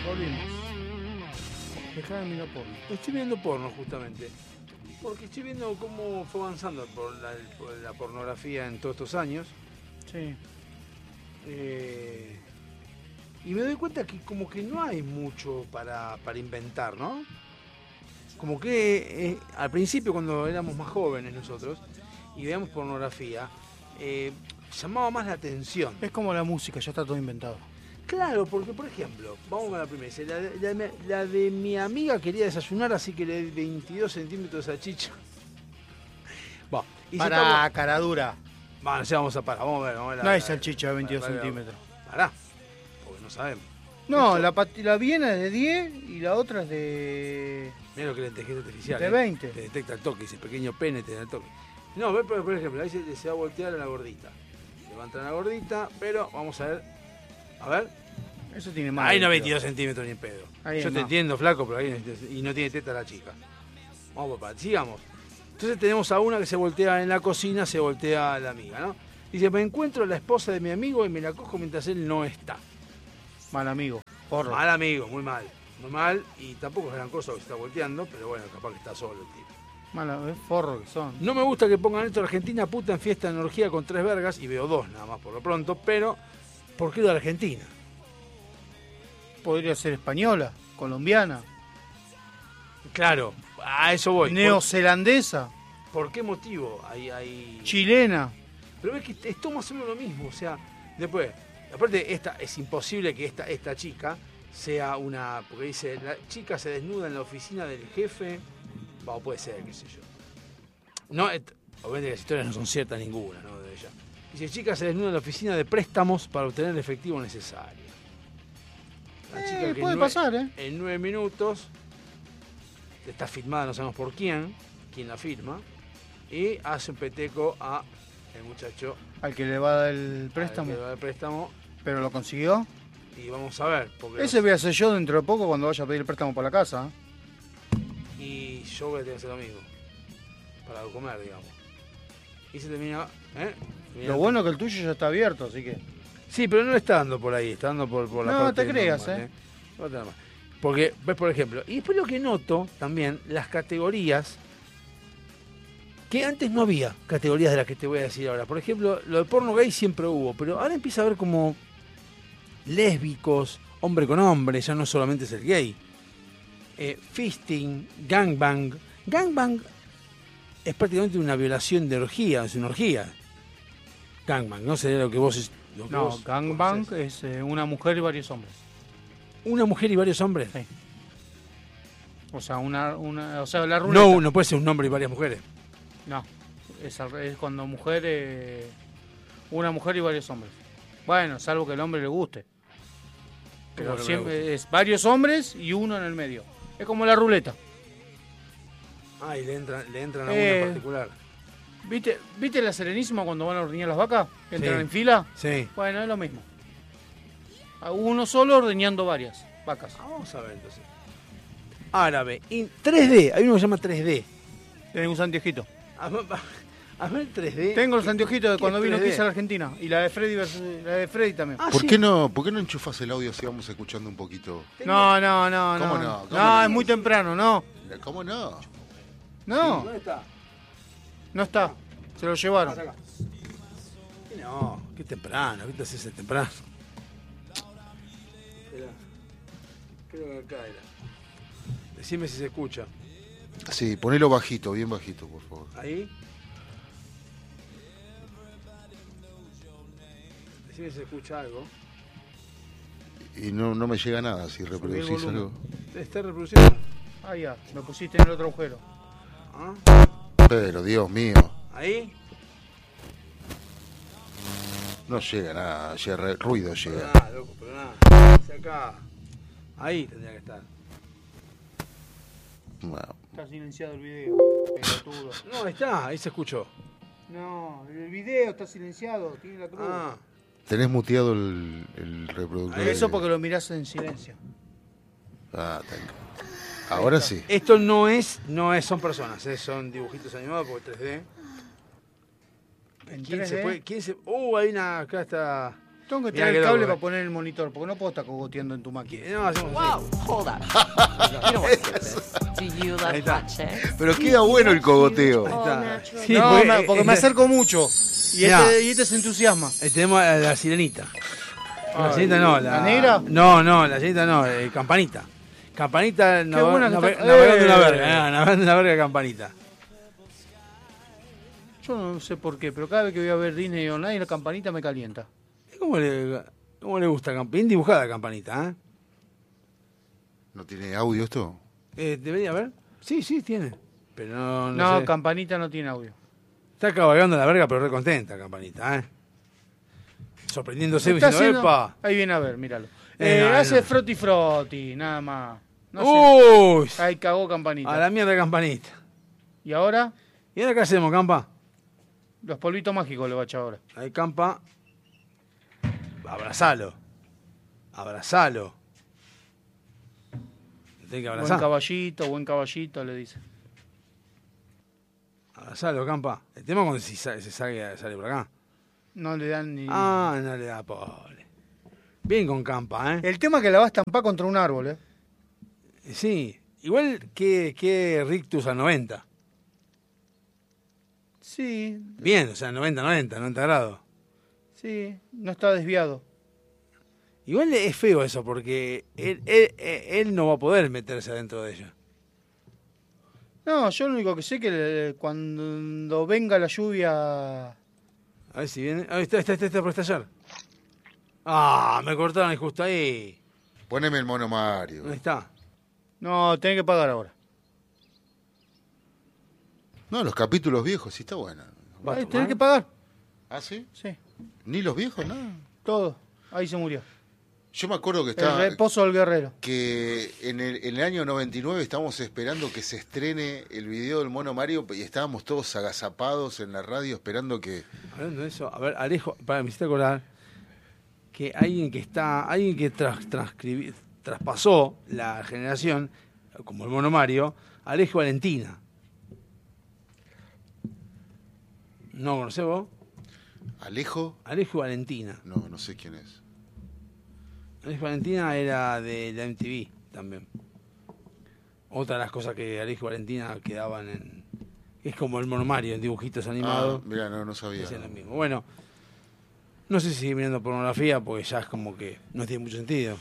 Volvimos. Dejá de mirar porno. Estoy viendo porno justamente. Porque estoy viendo cómo fue avanzando por la pornografía en todos estos años. Sí. Y me doy cuenta que como que no hay mucho para inventar, ¿no? Como que al principio cuando éramos más jóvenes nosotros y veíamos pornografía, llamaba más la atención. Es como la música, ya está todo inventado. Claro, porque por ejemplo, vamos a la primera. La de mi amiga quería desayunar, así que le di 22 centímetros de salchicha. Bueno, Para cara dura. Bueno, ya vamos a parar, vamos a ver. No hay salchicha de 22 centímetros. Pará, porque no sabemos. No, la Viena es de 10 y la otra es de... Mira lo que es la inteligencia artificial. De 20. Te detecta el toque, ese pequeño pene te da el toque. No, ve por ejemplo, ahí se va a voltear a la gordita. Se va a entrar a la gordita, pero vamos a ver. A ver. Eso tiene más. Ahí no 22 centímetros ni en pedo. Ahí Yo te entiendo, flaco, pero ahí y no tiene teta la chica. Vamos, papá, sigamos. Entonces tenemos a una que se voltea en la cocina, se voltea a la amiga, ¿no? Dice, me encuentro a la esposa de mi amigo y me la cojo mientras él no está. Mal amigo, porro. Mal amigo, muy mal. Muy mal, y tampoco es gran cosa que se está volteando, pero bueno, capaz que está solo el tipo. Malo, es forro que son. No me gusta que pongan esto Argentina puta en fiesta de energía con 3 vergas, y veo 2 nada más por lo pronto, pero ¿por qué de Argentina? Podría ser española, colombiana, Claro, a eso voy. neozelandesa, ¿Por qué motivo hay... chilena. Pero ves que es todo más o menos lo mismo, o sea, después, aparte es imposible que esta chica sea una, porque dice, la chica se desnuda en la oficina del jefe, bueno, puede ser, qué sé yo. No, obviamente las historias no son ciertas ninguna, ¿no? De ella. Dice, chica se desnuda en la oficina de préstamos para obtener el efectivo necesario. La chica que puede pasar, ¿eh? En 9 minutos está filmada, no sabemos por quién la firma, y hace un peteco a el muchacho Al que le va a dar el préstamo. al que le va el préstamo, Pero lo consiguió. y vamos a ver, porque Ese voy a hacer yo dentro de poco cuando vaya a pedir el préstamo para la casa. y yo voy a tener que hacer lo mismo para comer, digamos. Y se termina, Lo bueno es que el tuyo ya está abierto, así que... sí, pero no le está dando por ahí, está dando por la No, parte te creas, normal, No te normal. Porque, ves, por ejemplo, y después lo que noto también, las categorías, que antes no había categorías de las que te voy a decir ahora. Por ejemplo, lo de porno gay siempre hubo, pero ahora empieza a haber como lésbicos, hombre con hombre, ya no solamente es el gay. Fisting, gangbang. Gangbang es prácticamente una violación de orgía, es una orgía. Gangbang, no sé lo que vos... No, gangbang es una mujer y varios hombres. ¿Una mujer y varios hombres? Sí. O sea, o sea, la ruleta. No, no puede ser un hombre y varias mujeres. No, es cuando una mujer y varios hombres. Bueno, salvo que el hombre le guste. Pero Como siempre es varios hombres y uno en el medio. Es como la ruleta. Ah, y le entran a uno en particular. ¿Viste la Serenísima cuando van a ordeñar las vacas? Que entran Sí. en fila. Sí. Bueno, es lo mismo. A uno solo ordeñando varias vacas. Vamos a ver entonces. Árabe. 3D. Hay uno que se llama 3D. Tenés un anteojito. A ver 3D. Tengo los anteojitos de ¿Qué cuando es vino 3D? Kiss a la Argentina. Y la de Freddy la de Freddy también. Ah, ¿Por sí. qué no enchufas el audio si vamos escuchando un poquito? No. ¿Cómo No, no? ¿Cómo no, no? es muy temprano, no. ¿Cómo no? No, ¿Dónde está? no está. Se lo llevaron. Acá. No, qué temprano. ¿Qué te haces temprano? Espera. Creo que acá era. Decime si se escucha. Sí, ponelo bajito, bien bajito, por favor. Ahí. Decime si se escucha algo. Y no me llega nada si reproducís volumen. algo. ¿Está reproduciendo? Ah, ya, me pusiste en el otro agujero. ¿Ah? Pero, Dios mío, Ahí. no llega nada, ruido llega. Nada, loco, pero nada. Hacia acá. Ahí tendría que estar. Bueno, Está silenciado el video, pelotudo. No, está, ahí se escuchó. No, el video está silenciado, tiene la cruz. Ah, tenés muteado el reproductor. Eso porque lo mirás en silencio. Ah, ahora sí. esto no es, son personas, son dibujitos animados porque 3D. En ¿Quién 3D. se puede? ¿Quién se? Hay una, acá está. Tengo que Mirá tener qué el cable loco, para poner el monitor, porque no puedo estar cogoteando en tu máquina. No, hacemos así. Hold up. You don't want to do this. Do you love Ahí está. hot chicks? Pero queda bueno el cogoteo. Ahí All está. natural. Sí, No, porque me es- acerco mucho. Y Mirá. este se entusiasma. Ahí tenemos a la sirenita. La Ay, sirenita no, ¿la negra? No, la sirenita no, Campanita. Campanita buena que está. navegando una verga, navegando una verga Campanita. Yo no sé por qué, pero cada vez que voy a ver Disney Online, la campanita me calienta. ¿Cómo le gusta Campanita? Bien dibujada Campanita, ¿eh? ¿No tiene audio esto? ¿Debería haber? Sí, tiene. Pero no No, sé. campanita no tiene audio. Está cabalgando la verga, pero re contenta Campanita, ¿eh? Sorprendiéndose, Está diciendo, haciendo- ¡epa! Ahí viene a ver, míralo. No, hace no. froti, nada más. No sé. ¡Uy! Ahí cagó campanita. A la mierda Campanita. Y ahora, ¿Y ahora qué hacemos, Campa? los polvitos mágicos le va a echar ahora. Ahí, Campa. Abrazalo. Abrazalo. Lo tenés que abrazar. Buen caballito, le dice. Abrazalo, Campa. El tema es cuando se sale por acá. No le dan ni... Ah, no le da pobre. Bien con Campa, ¿eh? El tema es que la va a estampar contra un árbol, ¿eh? Sí. Igual que Rictus a 90. Sí, Bien, o sea, 90 grados. sí, no está desviado. Igual es feo eso, porque él no va a poder meterse adentro de ella. No, yo lo único que sé es que cuando venga la lluvia... A ver si viene. Ahí está por estallar. Ah, me cortaron justo ahí. Poneme el mono Mario. ¿Dónde está? No, tenés que pagar ahora. No, los capítulos viejos, sí está buena. ¿Va a Ahí, tomar? tenés que pagar. ¿Ah, sí? Sí, Ni los viejos, nada. todo. Ahí se murió. Yo me acuerdo que El estaba... reposo del guerrero. Que en el año 99 estábamos esperando que se estrene el video del mono Mario y estábamos todos agazapados en la radio esperando que... Hablando de eso, a ver, Alejo, me hiciste acordar que alguien que traspasó la generación, como el mono Mario, Alejo Valentina. ¿No conocés vos? ¿Alejo? Alejo Valentina. No sé quién es. Alejo Valentina era de la MTV también. Otra de las cosas que Alejo Valentina quedaban en... Es como el mono Mario en dibujitos animados. Mira, no sabía. Hacían lo mismo. Bueno, no sé si sigue mirando pornografía porque ya es como que no tiene mucho sentido.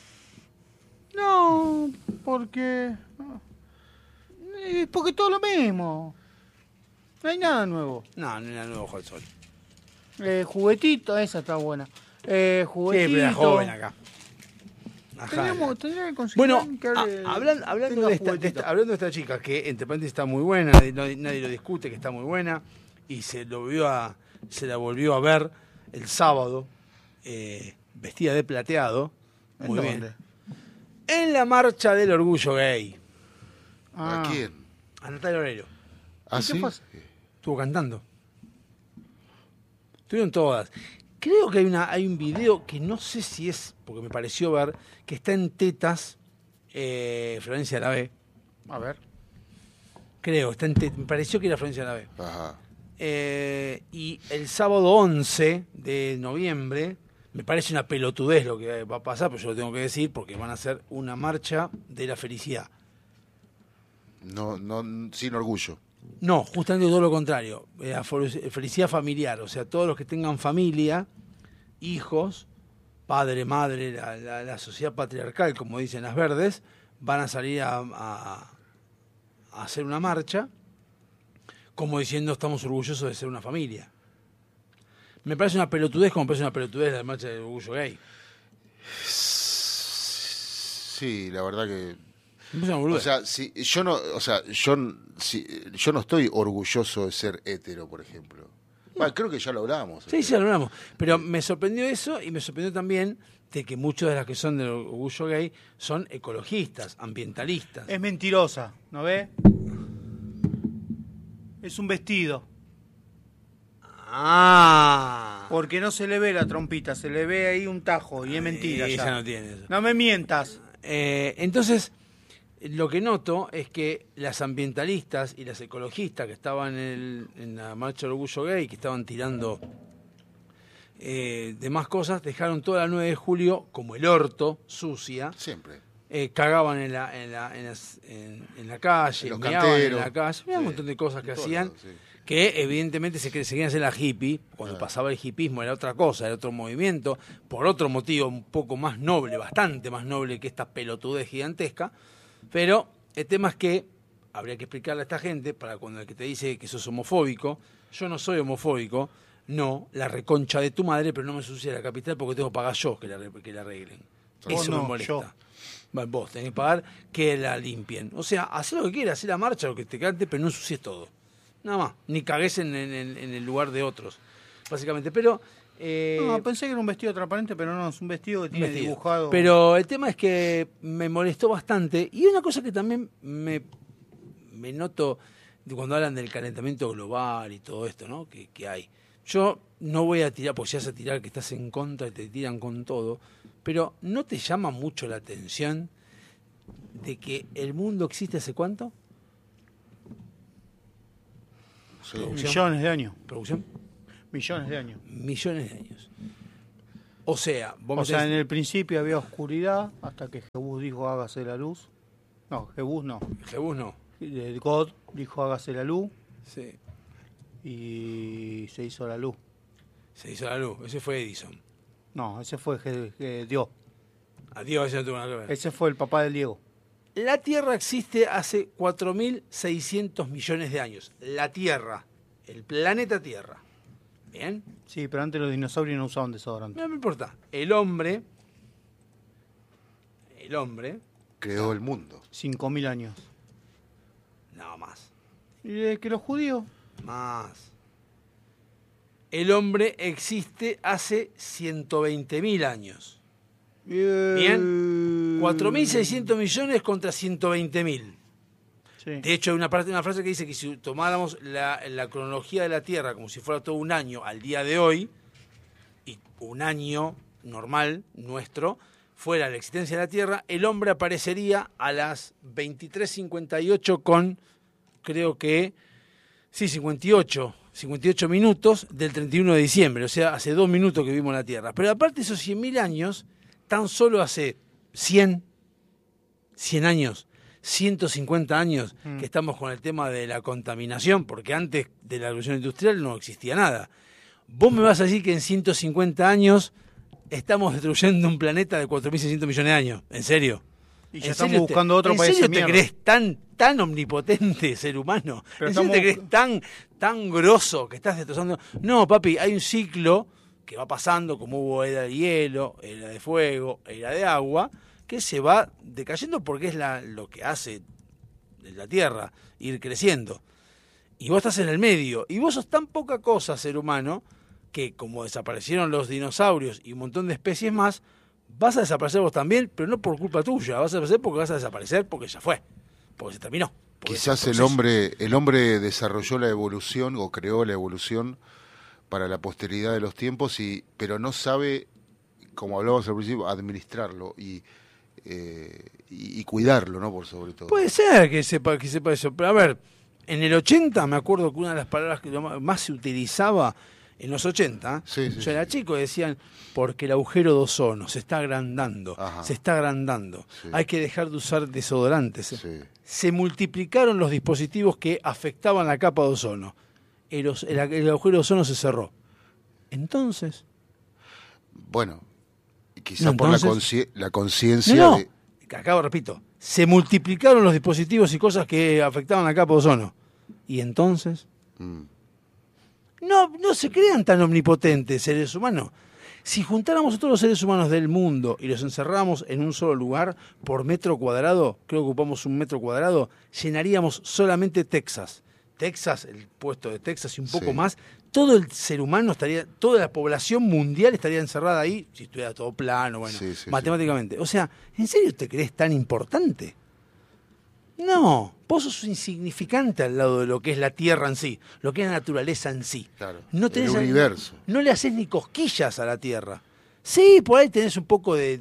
No, porque... porque todo lo mismo. No hay nada nuevo. No era nuevo Ojo al Sol. Juguetito, esa está buena. Siempre Juguetito. era joven acá. Ajá. Tendría que conseguir Bueno, que hablando tenga de juguetito. hablando de esta chica, que entre paréntesis está muy buena, nadie lo discute, que está muy buena, y se la volvió a ver el sábado, vestida de plateado, ¿En muy dónde? bien, en la marcha del orgullo gay, Ah, ¿A quién? a Natalia Oreiro. ¿Ah, ¿Y qué sí? pasa? Estuvo cantando. Estuvieron todas. Creo que hay un video que no sé si es, porque me pareció ver, que está en tetas Florencia Aravé. A ver. Creo, está en tetas. Me pareció que era Florencia Aravé. Ajá. Y el sábado 11 de noviembre, me parece una pelotudez lo que va a pasar, pero yo lo tengo que decir porque van a hacer una marcha de la felicidad. No, sin orgullo. No, justamente todo lo contrario. Felicidad familiar, o sea, todos los que tengan familia, hijos, padre, madre, la sociedad patriarcal, como dicen las verdes, van a salir a hacer una marcha, como diciendo estamos orgullosos de ser una familia. Me parece una pelotudez como me parece una pelotudez la marcha del orgullo gay. Sí, la verdad que... Me parece una boludez. O sea, si yo no, o sea, yo no estoy orgulloso de ser hétero, por ejemplo. Bueno, creo que ya lo hablamos. Sí, lo hablamos. Pero me sorprendió eso y me sorprendió también de que muchos de las que son del orgullo gay son ecologistas, ambientalistas. Es mentirosa, ¿no ve? Es un vestido. Ah. Porque no se le ve la trompita, se le ve ahí un tajo y es mentira. Ella Ya. no tiene eso. No me mientas. Entonces, lo que noto es que las ambientalistas y las ecologistas que estaban en la marcha del orgullo gay, que estaban tirando demás cosas, dejaron toda la 9 de julio como el orto, sucia. Siempre. Cagaban en la calle, En los meaban en canteros. la calle, había un Sí. montón de cosas que En todos hacían, lados, sí. que evidentemente se seguían haciendo la hippie. Cuando pasaba el hippismo era otra cosa, era otro movimiento, por otro motivo un poco más noble, bastante más noble que esta pelotudez gigantesca. Pero el tema es que habría que explicarle a esta gente, para cuando el que te dice que sos homofóbico, yo no soy homofóbico, no, la reconcha de tu madre, pero no me ensucie la capital porque tengo que pagar yo que la arreglen. Vos Eso no, me molesta. yo. Bueno, vos tenés que pagar que la limpien. O sea, haz lo que quieras, haz la marcha, lo que te cante, pero no ensucies todo. Nada más, ni cagues en el lugar de otros, básicamente. Pero No, pensé que era un vestido transparente, pero no, es un vestido que tiene vestido. dibujado. Pero el tema es que me molestó bastante. Y una cosa que también me noto cuando hablan del calentamiento global y todo esto, ¿no? Que hay. Yo no voy a tirar, porque si vas a tirar que estás en contra y te tiran con todo, pero ¿no te llama mucho la atención de que el mundo existe hace cuánto? Sí. Millones de años. ¿Producción? Millones de años. Millones de años. O sea, vos O me sea, tenés- en el principio había oscuridad hasta que Jebús dijo hágase la luz. No, Jebús no. Jebús no. God dijo hágase la luz Sí. y se hizo la luz. Se hizo la luz. Ese fue Edison. No, ese fue Dios. Adiós, ese no tuvo nada que ver. Ese fue el papá del Diego. La Tierra existe hace 4.600 millones de años. La Tierra. El planeta Tierra. ¿Bien? Sí, pero antes los dinosaurios no usaban desodorante. No me importa. El hombre. Creó el mundo. 5.000 años. No, más. Y de que los judíos. Más. El hombre existe hace 120.000 años. Bien. 4.600 millones contra 120.000. Sí. De hecho, hay una frase que dice que si tomáramos la cronología de la Tierra como si fuera todo un año al día de hoy, y un año normal nuestro, fuera la existencia de la Tierra, el hombre aparecería a las 23:58 con, creo que, sí, 58 minutos del 31 de diciembre, o sea, hace 2 minutos que vimos la Tierra. Pero aparte de esos 100.000 años, tan solo hace 100 años, 150 años que estamos con el tema de la contaminación, porque antes de la revolución industrial no existía nada. Vos me vas a decir que en 150 años estamos destruyendo un planeta de 4.600 millones de años. ¿En serio? Y ya ¿En estamos serio buscando otro país ¿En serio de te mierda. crees tan omnipotente, ser humano? Pero ¿En serio te estamos- crees tan grosso que estás destrozando? No, papi, hay un ciclo que va pasando, como hubo era de hielo, era de fuego, era de agua, que se va decayendo porque es lo que hace la Tierra, ir creciendo. Y vos estás en el medio, y vos sos tan poca cosa, ser humano, que como desaparecieron los dinosaurios y un montón de especies más, vas a desaparecer vos también, pero no por culpa tuya, vas a desaparecer porque vas a desaparecer porque ya fue, porque se terminó. porque Quizás es un el proceso. hombre desarrolló la evolución o creó la evolución para la posteridad de los tiempos, pero no sabe, como hablábamos al principio, administrarlo y cuidarlo, ¿no? Por sobre todo. Puede ser que sepa eso, pero a ver, en el 80 me acuerdo que una de las palabras que más se utilizaba en los 80, Sí, sí, yo era sí. chico, decían, porque el agujero de ozono se está agrandando, Ajá. se está agrandando, Sí. hay que dejar de usar desodorantes. Sí. Se multiplicaron los dispositivos que afectaban la capa de ozono. El agujero de ozono se cerró. Entonces, Bueno, quizás No, por la entonces- la conciencia no, de... que acabo, repito, se multiplicaron los dispositivos y cosas que afectaban la capa de ozono. Y entonces, Mm. no se crean tan omnipotentes seres humanos. Si juntáramos a todos los seres humanos del mundo y los encerramos en un solo lugar por metro cuadrado, creo que ocupamos 1 metro cuadrado, llenaríamos solamente Texas. Texas, el puesto de Texas y un poco Sí. más, todo el ser humano estaría, toda la población mundial estaría encerrada ahí, si estuviera todo plano, bueno, Sí, sí, matemáticamente. O sea, ¿en serio te crees tan importante? No, vos sos insignificante al lado de lo que es la Tierra en sí, lo que es la naturaleza en sí. Claro, No el tenés universo. No le haces ni cosquillas a la Tierra. Sí, por ahí tenés un poco de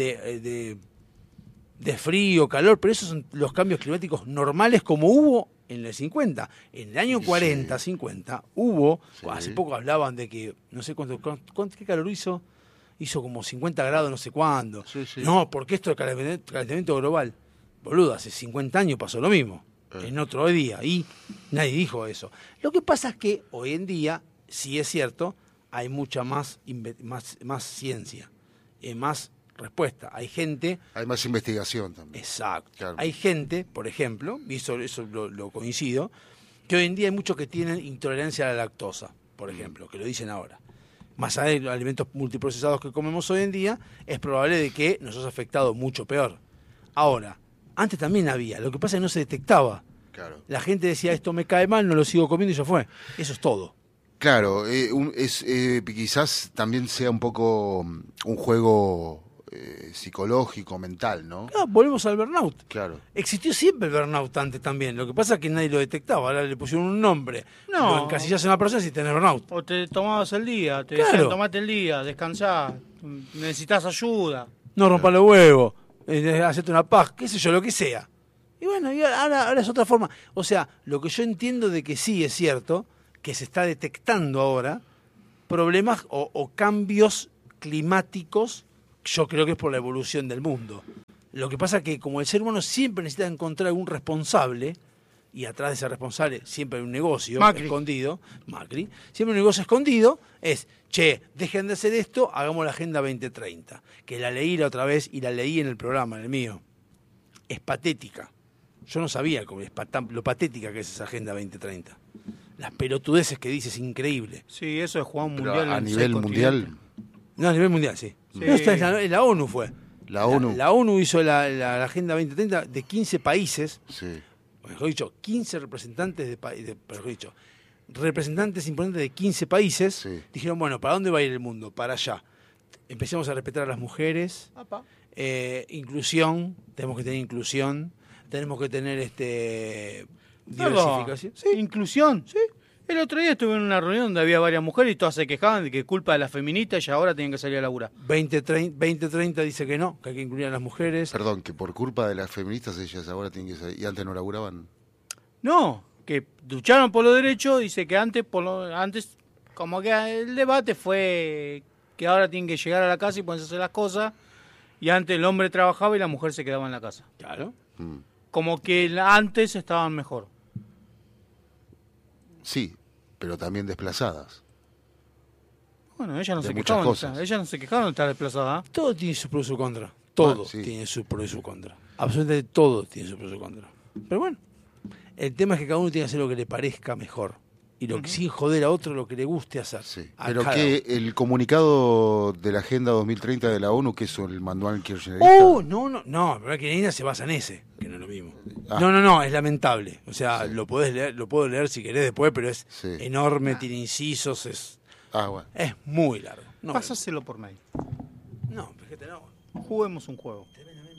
frío, calor, pero esos son los cambios climáticos normales como hubo en el 50. En el año 40, 50, hubo, hace poco hablaban de que, no sé ¿qué calor hizo? Hizo como 50 grados no sé cuándo. Sí, sí. No, porque esto es calentamiento global. Boludo, hace 50 años pasó lo mismo, en otro día, y nadie dijo eso. Lo que pasa es que hoy en día, sí es cierto, hay mucha más ciencia, más respuesta. Hay gente... Hay más investigación también. Exacto. Claro. Hay gente, por ejemplo, y eso lo coincido, que hoy en día hay muchos que tienen intolerancia a la lactosa, por ejemplo, que lo dicen ahora. Más allá de los alimentos multiprocesados que comemos hoy en día, es probable de que nos haya afectado mucho peor. Ahora, antes también había, lo que pasa es que no se detectaba. Claro. La gente decía, esto me cae mal, no lo sigo comiendo y ya fue. Eso es todo. Claro, quizás también sea un poco un juego psicológico, mental, ¿no? Ah, volvemos al burnout. Claro. Existió siempre el burnout antes también. Lo que pasa es que nadie lo detectaba. Ahora le pusieron un nombre. No. Lo encasillas en una persona si tenés burnout. O te tomabas el día, te Claro. decían tomate el día, descansá, necesitas ayuda. No rompas los huevos. Hacete una paz, qué sé yo, lo que sea. Y bueno, y ahora es otra forma. O sea, lo que yo entiendo de que sí es cierto, que se está detectando ahora problemas o cambios climáticos, yo creo que es por la evolución del mundo. Lo que pasa es que como el ser humano siempre necesita encontrar algún responsable, y atrás de ese responsable siempre hay un negocio Macri. escondido, Macri, siempre un negocio escondido es, che, dejen de hacer esto, hagamos la Agenda 2030, que la leí la otra vez y la leí en el programa, en el mío. Es patética. Yo no sabía lo patética que es esa Agenda 2030. Las pelotudeces que dice es increíble. Sí, eso es jugar un Pero mundial. a en nivel 6 mundial, continentes. No, a nivel mundial, sí. Sí. No, en la ONU fue. la ONU. La ONU hizo la Agenda 2030 de 15 países, Sí. mejor dicho, 15 representantes representantes importantes de 15 países, Sí. dijeron, bueno, ¿para dónde va a ir el mundo? Para allá. Empecemos a respetar a las mujeres, Apa. inclusión, tenemos que tener inclusión, tenemos que tener Perdón, diversificación. inclusión. Sí. El otro día estuve en una reunión donde había varias mujeres y todas se quejaban de que culpa de las feministas y ahora tienen que salir a laburar. 2030 dice que no, que hay que incluir a las mujeres. Perdón, que por culpa de las feministas ellas ahora tienen que salir. Y antes no laburaban. No, que lucharon por los derechos, dice que antes como que el debate fue que ahora tienen que llegar a la casa y ponerse a hacer las cosas, y antes el hombre trabajaba y la mujer se quedaba en la casa. Claro. Mm. Como que antes estaban mejor. Sí, pero también desplazadas. Bueno, ellas no De se muchas quejaban, cosas. ellas no se quejaron de estar desplazadas. Todo tiene su pro y su contra. Todo sí. tiene su pro y su contra. Absolutamente todo tiene su pro y su contra. Pero bueno, el tema es que cada uno tiene que hacer lo que le parezca mejor. Y lo que sin joder a otro lo que le guste hacer. Sí. A Pero cada que el comunicado de la Agenda 2030 de la ONU, que es el manual kirchnerista. No, la verdad que Nina se basa en ese, que no es lo mismo. Ah. No, es lamentable. O sea, Sí. lo puedo leer si querés después, pero es Sí. enorme, tiene incisos, es Bueno. muy largo. No, Pásaselo por mail. no, fíjate, no. Juguemos un juego. Tremendamente